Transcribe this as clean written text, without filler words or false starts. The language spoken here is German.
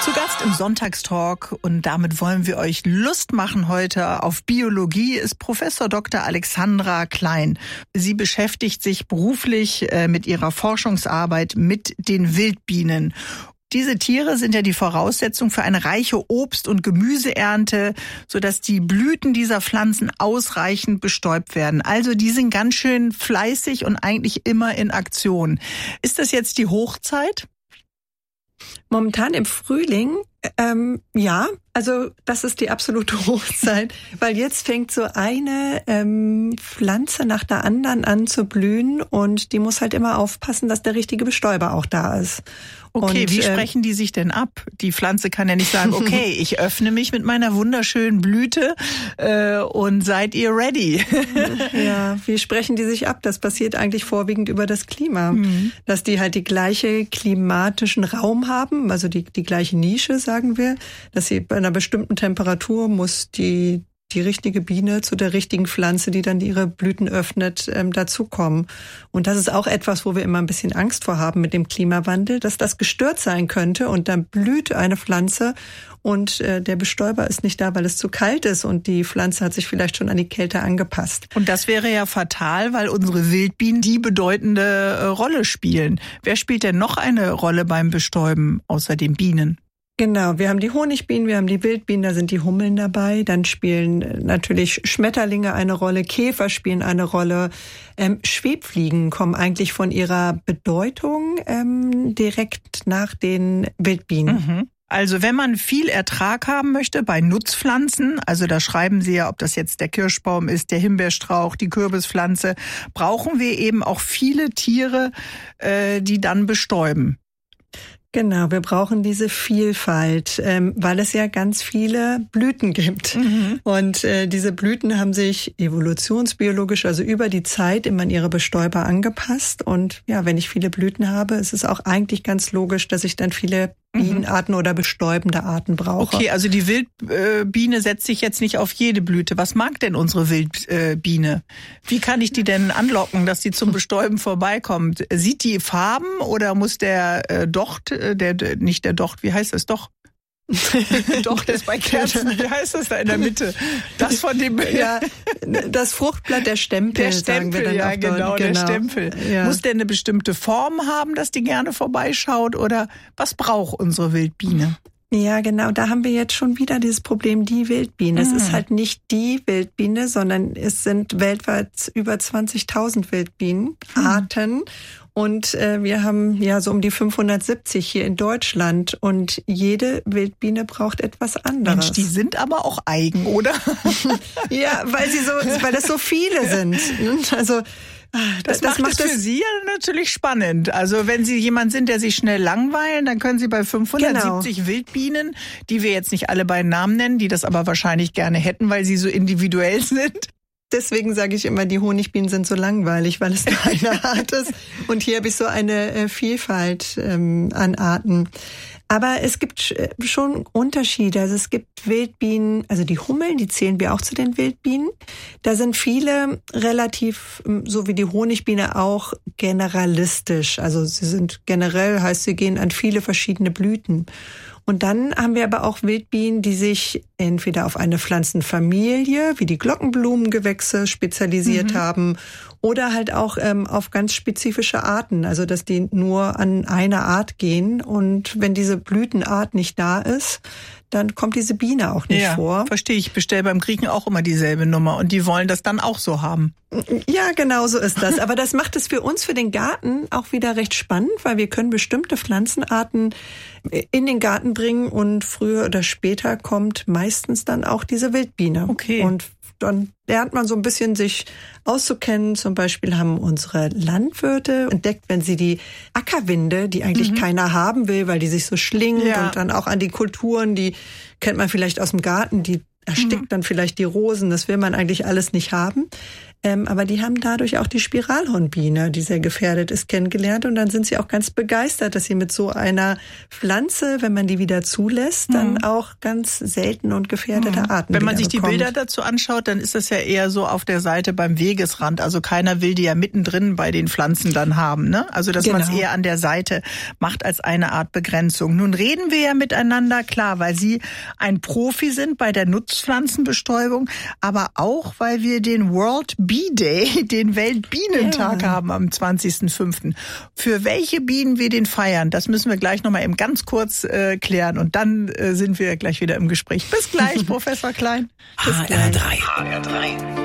Zu Gast im Sonntagstalk und damit wollen wir euch Lust machen heute auf Biologie ist Professor Dr. Alexandra Klein. Sie beschäftigt sich beruflich mit ihrer Forschungsarbeit mit den Wildbienen. Diese Tiere sind ja die Voraussetzung für eine reiche Obst- und Gemüseernte, sodass die Blüten dieser Pflanzen ausreichend bestäubt werden. Also die sind ganz schön fleißig und eigentlich immer in Aktion. Ist das jetzt die Hochzeit? Momentan im Frühling, ja, also das ist die absolute Hochzeit, weil jetzt fängt so eine Pflanze nach der anderen an zu blühen und die muss halt immer aufpassen, dass der richtige Bestäuber auch da ist. Okay, und, wie sprechen die sich denn ab? Die Pflanze kann ja nicht sagen, okay, ich öffne mich mit meiner wunderschönen Blüte und seid ihr ready? Ja, wie sprechen die sich ab? Das passiert eigentlich vorwiegend über das Klima, dass die halt die gleiche klimatischen Raum haben, also die gleiche Nische, sagen wir, dass sie bei einer bestimmten Temperatur muss die richtige Biene zu der richtigen Pflanze, die dann ihre Blüten öffnet, dazukommen. Und das ist auch etwas, wo wir immer ein bisschen Angst vor haben mit dem Klimawandel, dass das gestört sein könnte und dann blüht eine Pflanze und der Bestäuber ist nicht da, weil es zu kalt ist und die Pflanze hat sich vielleicht schon an die Kälte angepasst. Und das wäre ja fatal, weil unsere Wildbienen die bedeutende Rolle spielen. Wer spielt denn noch eine Rolle beim Bestäuben außer den Bienen? Genau, wir haben die Honigbienen, wir haben die Wildbienen, da sind die Hummeln dabei. Dann spielen natürlich Schmetterlinge eine Rolle, Käfer spielen eine Rolle. Schwebfliegen kommen eigentlich von ihrer Bedeutung direkt nach den Wildbienen. Mhm. Also wenn man viel Ertrag haben möchte bei Nutzpflanzen, also da schreiben Sie ja, ob das jetzt der Kirschbaum ist, der Himbeerstrauch, die Kürbispflanze, brauchen wir eben auch viele Tiere, die dann bestäuben. Genau, wir brauchen diese Vielfalt, weil es ja ganz viele Blüten gibt. Mhm. Und diese Blüten haben sich evolutionsbiologisch, also über die Zeit, immer an ihre Bestäuber angepasst. Und ja, wenn ich viele Blüten habe, ist es auch eigentlich ganz logisch, dass ich dann viele Bienenarten oder bestäubende Arten brauche. Okay, also die Wildbiene setzt sich jetzt nicht auf jede Blüte. Was mag denn unsere Wildbiene? Wie kann ich die denn anlocken, dass sie zum Bestäuben vorbeikommt? Sieht die Farben oder muss der Docht, nicht der Docht, wie heißt das? Docht ist bei Kerzen, wie heißt das da in der Mitte? Das von dem... Ja, das Fruchtblatt, der Stempel, sagen wir dann ja, auf genau, der Stempel. Ja. Muss der eine bestimmte Form haben, dass die gerne vorbeischaut oder was braucht unsere Wildbiene? Ja, genau, da haben wir jetzt schon wieder dieses Problem, die Wildbiene. Es ist halt nicht die Wildbiene, sondern es sind weltweit über 20.000 Wildbienenarten. Und wir haben ja so um die 570 hier in Deutschland und jede Wildbiene braucht etwas anderes. Mensch, die sind aber auch eigen, oder? Ja, weil das so viele sind. Also das macht es für Sie ja natürlich spannend. Also wenn Sie jemand sind, der sich schnell langweilen, dann können Sie bei 570 Wildbienen, die wir jetzt nicht alle bei Namen nennen, die das aber wahrscheinlich gerne hätten, weil sie so individuell sind. Deswegen sage ich immer, die Honigbienen sind so langweilig, weil es nur eine Art ist. Und hier habe ich so eine Vielfalt an Arten. Aber es gibt schon Unterschiede. Also es gibt Wildbienen, also die Hummeln, die zählen wir auch zu den Wildbienen. Da sind viele relativ, so wie die Honigbiene auch, generalistisch. Also sie sind generell, heißt sie gehen an viele verschiedene Blüten. Und dann haben wir aber auch Wildbienen, die sich entweder auf eine Pflanzenfamilie, wie die Glockenblumengewächse, spezialisiert haben oder halt auch auf ganz spezifische Arten, also dass die nur an eine Art gehen. Und wenn diese Blütenart nicht da ist, dann kommt diese Biene auch nicht vor. Verstehe ich. Bestelle beim Griechen auch immer dieselbe Nummer und die wollen das dann auch so haben. Ja, genau so ist das. Aber das macht es für uns, für den Garten, auch wieder recht spannend, weil wir können bestimmte Pflanzenarten in den Garten bringen und früher oder später kommt meistens dann auch diese Wildbiene. Okay. Und dann lernt man so ein bisschen sich auszukennen. Zum Beispiel haben unsere Landwirte entdeckt, wenn sie die Ackerwinde, die eigentlich keiner haben will, weil die sich so schlingt und dann auch an die Kulturen, die kennt man vielleicht aus dem Garten, die erstickt dann vielleicht die Rosen, das will man eigentlich alles nicht haben. Aber die haben dadurch auch die Spiralhornbiene, die sehr gefährdet ist, kennengelernt. Und dann sind sie auch ganz begeistert, dass sie mit so einer Pflanze, wenn man die wieder zulässt, dann auch ganz selten und gefährdete Arten Wenn man sich bekommt. Die Bilder dazu anschaut, dann ist das ja eher so auf der Seite beim Wegesrand. Also keiner will die ja mittendrin bei den Pflanzen dann haben, ne? Also dass man es eher an der Seite macht als eine Art Begrenzung. Nun reden wir ja miteinander, klar, weil Sie ein Profi sind bei der Nutzpflanzenbestäubung, aber auch, weil wir den World Bee Day, den Weltbienentag haben am 20.05. Für welche Bienen wir den feiern, das müssen wir gleich nochmal eben ganz kurz klären und dann sind wir gleich wieder im Gespräch. Bis gleich, Professor Klein. Bis HR3.